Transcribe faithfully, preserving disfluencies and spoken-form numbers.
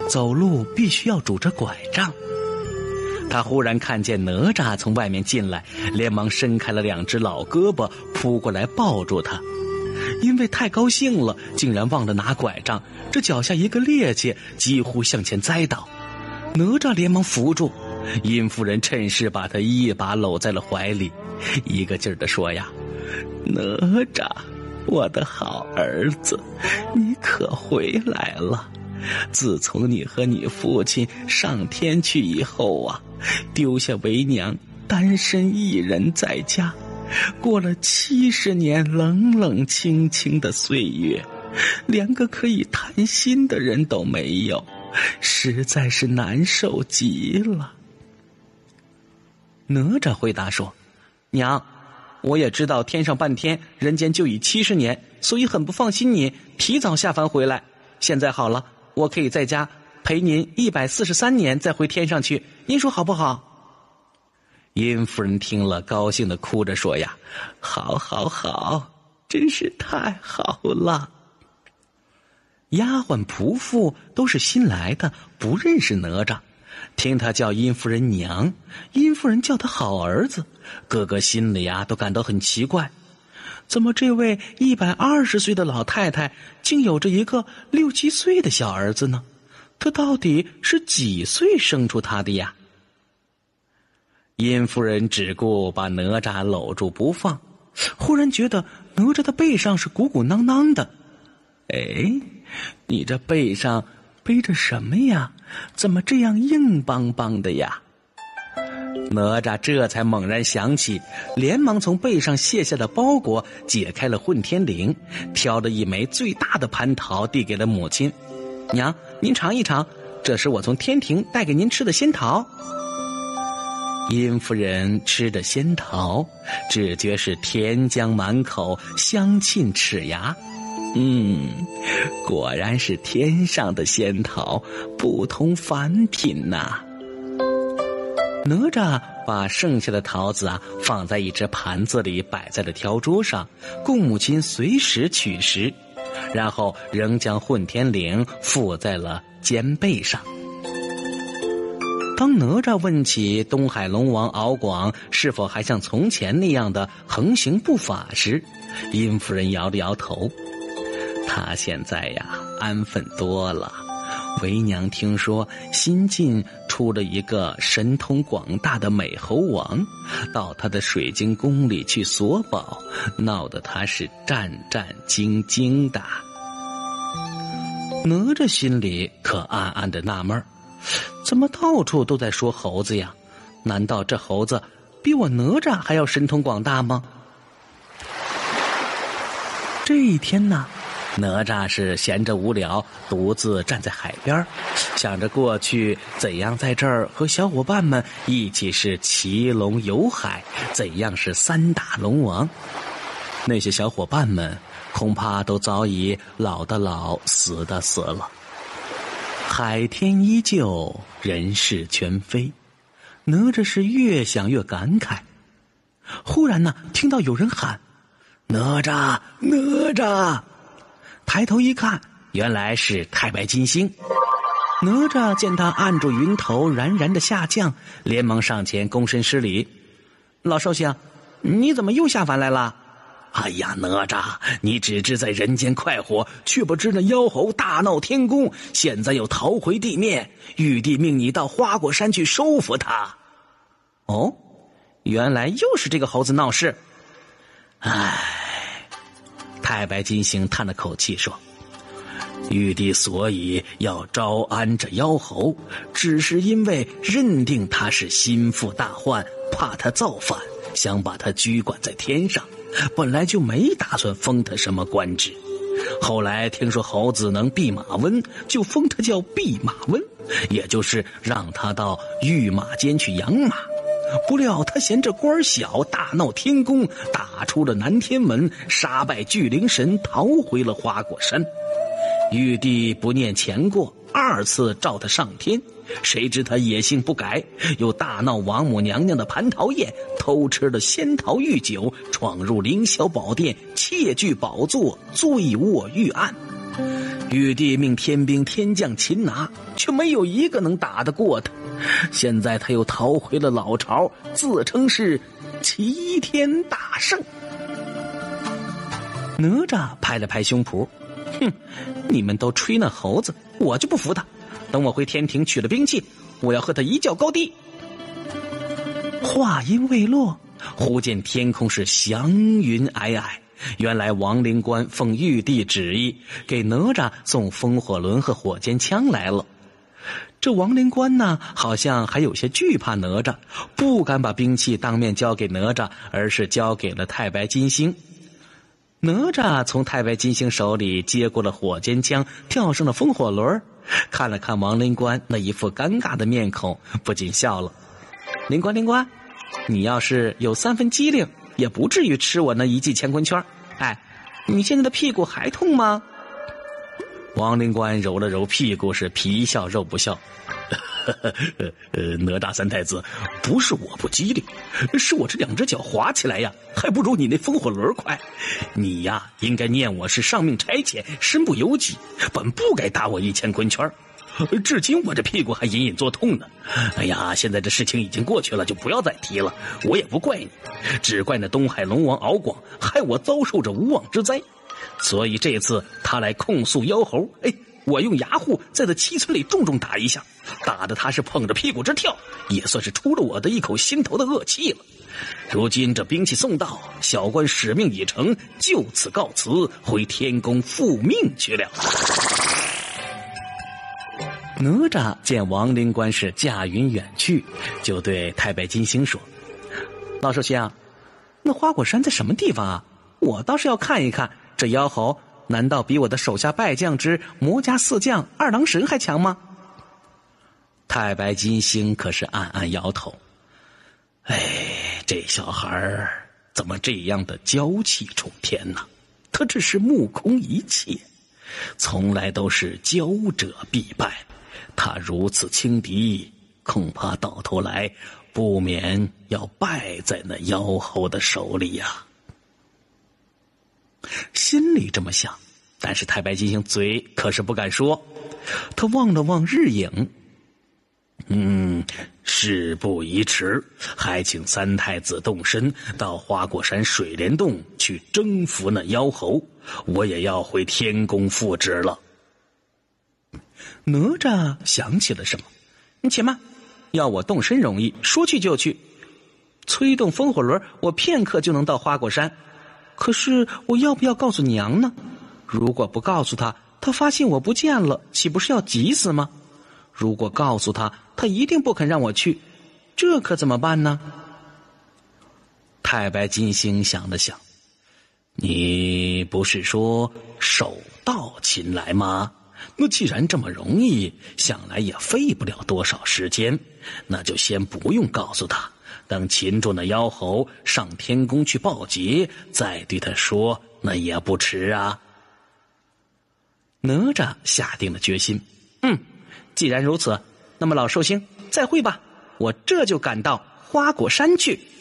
走路必须要拄着拐杖。他忽然看见哪吒从外面进来，连忙伸开了两只老胳膊扑过来抱住他。因为太高兴了，竟然忘了拿拐杖，这脚下一个趔趄，几乎向前栽倒。哪吒连忙扶住，殷夫人趁势把他一把搂在了怀里，一个劲儿地说呀：哪吒，我的好儿子，你可回来了。自从你和你父亲上天去以后啊，丢下为娘单身一人在家，过了七十年冷冷清清的岁月，连个可以谈心的人都没有，实在是难受极了。哪吒回答说：娘，我也知道天上半天，人间就已七十年，所以很不放心你提早下凡回来。现在好了，我可以在家陪您一百四十三年再回天上去，您说好不好？殷夫人听了，高兴地哭着说呀：好好好，真是太好了。丫鬟仆妇都是新来的，不认识哪吒，听他叫殷夫人娘，殷夫人叫他好儿子，个个心里啊都感到很奇怪，怎么这位一百二十岁的老太太竟有着一个六七岁的小儿子呢？他到底是几岁生出他的呀？殷夫人只顾把哪吒搂住不放，忽然觉得哪吒的背上是鼓鼓囊囊的。哎，你这背上背着什么呀？怎么这样硬邦邦的呀？哪吒这才猛然想起，连忙从背上卸下的包裹，解开了混天绫，挑了一枚最大的蟠桃递给了母亲。娘，您尝一尝，这是我从天庭带给您吃的仙桃。殷夫人吃着仙桃，只觉是甜浆满口，香沁齿牙。嗯，果然是天上的仙桃，不同凡品呐、啊。哪吒把剩下的桃子啊放在一只盘子里，摆在了挑桌上，供母亲随时取食，然后仍将混天绫附在了肩背上。当哪吒问起东海龙王敖广是否还像从前那样的横行不法时，殷夫人摇了摇头。他现在呀安分多了，为娘听说新晋出了一个神通广大的美猴王，到他的水晶宫里去索宝，闹得他是战战兢兢的。哪吒心里可暗暗的纳闷，怎么到处都在说猴子呀？难道这猴子比我哪吒还要神通广大吗？这一天呢，哪吒是闲着无聊，独自站在海边，想着过去怎样在这儿和小伙伴们一起是骑龙游海，怎样是三打龙王。那些小伙伴们恐怕都早已老的老，死的死了。海天依旧，人事全非，哪吒是越想越感慨。忽然呢，听到有人喊：哪吒，哪吒！抬头一看，原来是太白金星。哪吒见他按住云头冉冉的下降，连忙上前躬身施礼：老寿星，你怎么又下凡来了？哎呀，哪吒，你只知在人间快活，却不知那妖猴大闹天宫，现在又逃回地面，玉帝命你到花果山去收服他。哦，原来又是这个猴子闹事。唉，太白金星叹了口气说：玉帝所以要招安这妖猴，只是因为认定他是心腹大患，怕他造反，想把他居管在天上，本来就没打算封他什么官职。后来听说猴子能弼马温，就封他叫弼马温，也就是让他到御马监去养马。不料他嫌这官小，大闹天宫，打出了南天门，杀败巨灵神，逃回了花果山。玉帝不念前过，二次召他上天，谁知他野性不改，又大闹王母娘娘的蟠桃宴，偷吃了仙桃御酒，闯入凌霄宝殿，窃据宝座，醉卧御案。 玉帝命天兵天将擒拿，却没有一个能打得过他。现在他又逃回了老巢，自称是齐天大圣。哪吒拍了拍胸脯，哼，你们都吹那猴子，我就不服他。等我回天庭取了兵器，我要和他一较高低。话音未落，忽见天空是祥云霭霭。原来王灵官奉玉帝旨意，给哪吒送风火轮和火尖枪来了。这王灵官呢，好像还有些惧怕哪吒，不敢把兵器当面交给哪吒，而是交给了太白金星。哪吒从太白金星手里接过了火尖枪，跳上了风火轮，看了看王灵官那一副尴尬的面孔，不禁笑了。灵官灵官，你要是有三分机灵，也不至于吃我那一记乾坤圈。哎，你现在的屁股还痛吗？王灵官揉了揉屁股，是皮笑肉不笑。呃，哪吒三太子，不是我不机灵，是我这两只脚滑起来呀，还不如你那风火轮快。你呀，应该念我是上命差遣，身不由己，本不该打我一乾坤圈。至今我这屁股还隐隐作痛呢。哎呀，现在这事情已经过去了，就不要再提了。我也不怪你，只怪那东海龙王敖广害我遭受着无妄之灾。所以这次他来控诉妖猴，哎，我用牙护在他七寸里重重打一下，打得他是捧着屁股直跳，也算是出了我的一口心头的恶气了。如今这兵器送到，小官使命已成，就此告辞，回天宫复命去了。哪吒见王灵官是驾云远去，就对太白金星说：老寿星啊，那花果山在什么地方啊？我倒是要看一看，这妖猴难道比我的手下败将之魔家四将二郎神还强吗？太白金星可是暗暗摇头，哎，这小孩怎么这样的娇气冲天呢？他只是目空一切，从来都是骄者必败。他如此轻敌，恐怕到头来不免要败在那妖猴的手里呀。心里这么想，但是太白金星嘴可是不敢说。他望了望日影，嗯，事不宜迟，还请三太子动身到花果山水帘洞去征服那妖猴，我也要回天宫复职了。哪吒想起了什么，你且慢，要我动身容易，说去就去。催动风火轮，我片刻就能到花果山。可是我要不要告诉娘呢？如果不告诉她，她发现我不见了，岂不是要急死吗？如果告诉她，她一定不肯让我去，这可怎么办呢？太白金星想了想，你不是说手到擒来吗？那既然这么容易，想来也费不了多少时间，那就先不用告诉他，等擒住那妖猴，上天宫去报捷，再对他说，那也不迟啊。哪吒下定了决心，嗯，既然如此，那么老寿星再会吧，我这就赶到花果山去。